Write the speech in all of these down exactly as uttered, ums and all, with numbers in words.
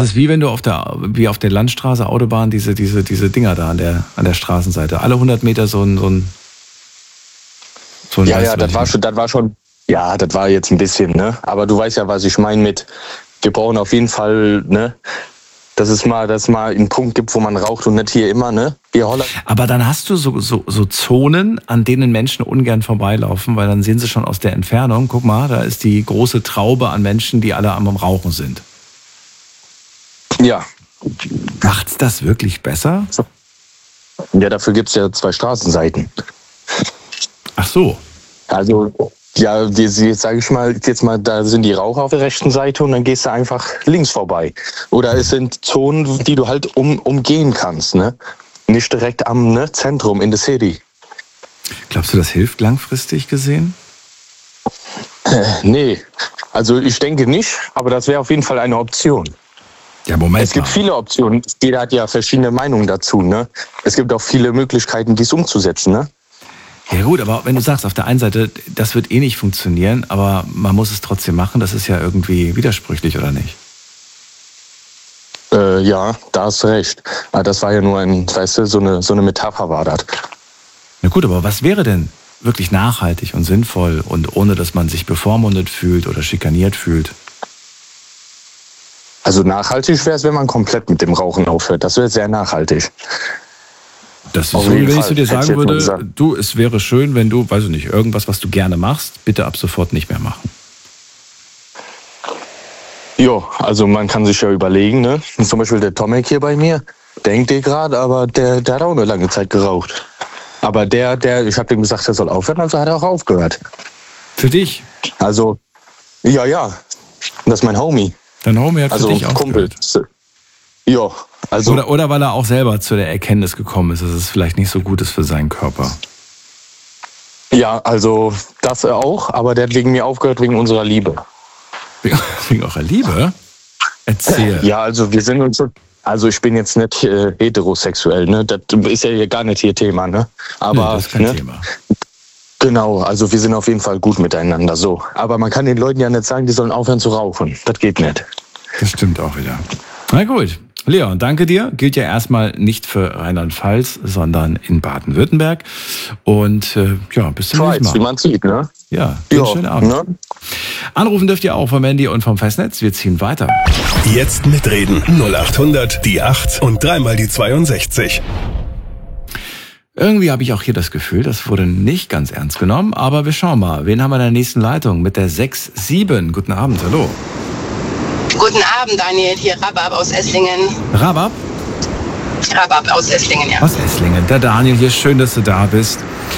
ist wie wenn du auf der, wie auf der Landstraße, Autobahn, diese, diese, diese Dinger da an der, an der Straßenseite. Alle hundert Meter so ein, so ein, so ein Ja, ja, das war schon, das war schon, ja, das war jetzt ein bisschen, ne? Aber du weißt ja, was ich meine mit, wir brauchen auf jeden Fall, ne? Dass es mal, dass es mal einen Punkt gibt, wo man raucht und nicht hier immer, ne? Wie Holland. Aber dann hast du so, so, so Zonen, an denen Menschen ungern vorbeilaufen, weil dann sehen sie schon aus der Entfernung, guck mal, da ist die große Traube an Menschen, die alle am Rauchen sind. Ja. Macht's das wirklich besser? Ja, dafür gibt's ja zwei Straßenseiten. Ach so. Also, ja, jetzt sage ich mal, jetzt mal, da sind die Raucher auf der rechten Seite und dann gehst du einfach links vorbei. Oder es sind Zonen, die du halt um, umgehen kannst, ne? Nicht direkt am ne, Zentrum in der City. Glaubst du, das hilft langfristig gesehen? Äh, nee, also ich denke nicht, aber das wäre auf jeden Fall eine Option. Ja, Moment. Es gibt mal. viele Optionen. Jeder hat ja verschiedene Meinungen dazu, ne? Es gibt auch viele Möglichkeiten, dies umzusetzen, ne? Ja gut, aber wenn du sagst, auf der einen Seite, das wird eh nicht funktionieren, aber man muss es trotzdem machen, das ist ja irgendwie widersprüchlich, oder nicht? Äh, ja, da hast du recht. Aber das war ja nur ein, weißt du, so eine, so eine Metapher war das. Na gut, aber was wäre denn wirklich nachhaltig und sinnvoll und ohne, dass man sich bevormundet fühlt oder schikaniert fühlt? Also nachhaltig wäre es, wenn man komplett mit dem Rauchen aufhört. Das wäre sehr nachhaltig. Das ist Auf so, wie jeden wenn ich Fall. zu dir Hätte ich sagen jetzt mal würde, gesagt. du, es wäre schön, wenn du, weiß ich nicht, irgendwas, was du gerne machst, bitte ab sofort nicht mehr machen. Jo, also man kann sich ja überlegen, ne? Zum Beispiel der Tomek hier bei mir, denkt ihr gerade, aber der, der hat auch eine lange Zeit geraucht. Aber der, der, ich habe dem gesagt, er soll aufhören, also hat er auch aufgehört. Für dich? Also, ja, ja, das ist mein Homie. Dein Homie hat für Also dich Kumpel. aufgehört. Ja, also. Oder, oder weil er auch selber zu der Erkenntnis gekommen ist, dass es vielleicht nicht so gut ist für seinen Körper. Ja, also das auch, aber der hat wegen mir aufgehört, wegen unserer Liebe. Wegen eurer Liebe? Erzähl. Ja, also wir sind uns schon. Also ich bin jetzt nicht äh, heterosexuell, ne? Das ist ja hier gar nicht hier Thema, ne? Aber nee, das ist kein ne? Thema. Genau, also wir sind auf jeden Fall gut miteinander, so. Aber man kann den Leuten ja nicht sagen, die sollen aufhören zu rauchen. Das geht nicht. Das stimmt auch wieder. Na gut. Leon, danke dir. Gilt ja erstmal nicht für Rheinland-Pfalz, sondern in Baden-Württemberg. Und äh, ja, bis zum nächsten Schweiz, wie Mal. man sieht, ne? Ja, einen schönen Abend. Ne? Anrufen dürft ihr auch vom Handy und vom Festnetz. Wir ziehen weiter. Jetzt mitreden. null acht hundert, die acht und dreimal die zweiundsechzig. Irgendwie habe ich auch hier das Gefühl, das wurde nicht ganz ernst genommen. Aber wir schauen mal. Wen haben wir in der nächsten Leitung? Mit der sechs sieben. Guten Abend, hallo. Guten Abend, Daniel. Hier Rabab aus Esslingen. Rabab? Rabab aus Esslingen, ja. Aus Esslingen. Der Daniel hier. Schön, dass du da bist.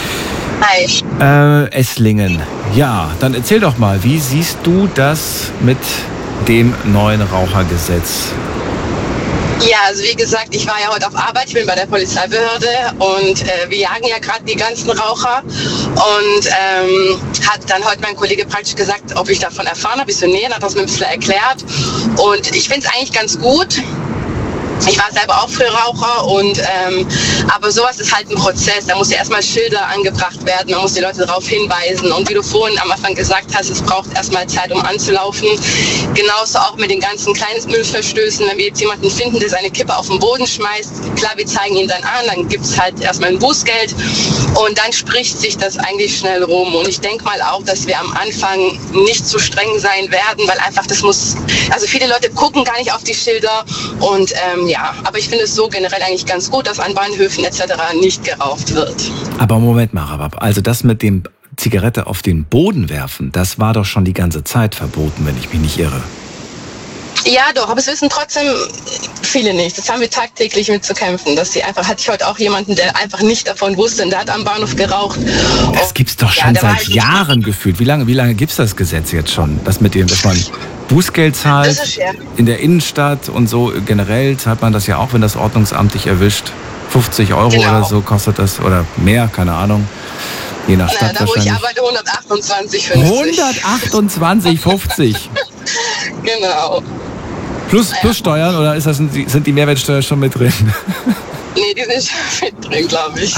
Hi. Äh, Esslingen. Ja, dann erzähl doch mal, wie siehst du das mit dem neuen Rauchergesetz? Ja, also wie gesagt, ich war ja heute auf Arbeit, ich bin bei der Polizeibehörde und äh, wir jagen ja gerade die ganzen Raucher und ähm, hat dann heute mein Kollege praktisch gesagt, ob ich davon erfahren habe, ich so, nee, hat das mir ein bisschen erklärt und ich finde es eigentlich ganz gut. Ich war selber auch früher Raucher und ähm, aber sowas ist halt ein Prozess. Da muss ja erstmal Schilder angebracht werden, man muss die Leute darauf hinweisen. Und wie du vorhin am Anfang gesagt hast, es braucht erstmal Zeit, um anzulaufen. Genauso auch mit den ganzen kleinen Müllverstößen. Wenn wir jetzt jemanden finden, der seine Kippe auf den Boden schmeißt, klar, wir zeigen ihn dann an, dann gibt es halt erstmal ein Bußgeld und dann spricht sich das eigentlich schnell rum. Und ich denke mal auch, dass wir am Anfang nicht zu streng sein werden, weil einfach das muss, also viele Leute gucken gar nicht auf die Schilder und ähm, ja, aber ich finde es so generell eigentlich ganz gut, dass an Bahnhöfen et cetera nicht geraucht wird. Aber Moment mal, Rabab. Also das mit dem Zigarette auf den Boden werfen, das war doch schon die ganze Zeit verboten, wenn ich mich nicht irre. Ja, doch, aber es wissen trotzdem viele nicht. Das haben wir tagtäglich mit zu kämpfen. Dass sie einfach, hatte ich heute auch jemanden, der einfach nicht davon wusste und der hat am Bahnhof geraucht. Das gibt's doch schon ja, seit halt Jahren gefühlt. Wie lange, wie lange gibt's das Gesetz jetzt schon? Das mit dem, dass man Bußgeld zahlt Das ist, ja. in der Innenstadt und so generell zahlt man das ja auch, wenn das Ordnungsamt dich erwischt. fünfzig Euro Genau. oder so kostet das oder mehr, keine Ahnung. Je nach Stadt Na, da wo ich wahrscheinlich. arbeite, hundertachtundzwanzig fünfzig. hundertachtundzwanzig fünfzig. Genau. Plus, plus Steuern oder ist das, sind die Mehrwertsteuer schon mit drin? Nee, die sind schon mit drin, glaube ich.